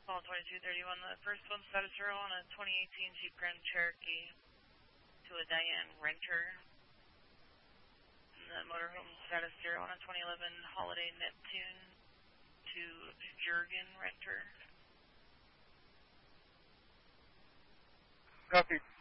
Call 2231. The first one, status 0 on a 2018 Jeep Grand Cherokee to a Diane Renter. And the motorhome status 0 on a 2011 Holiday Neptune to Jurgen Renter. Copy.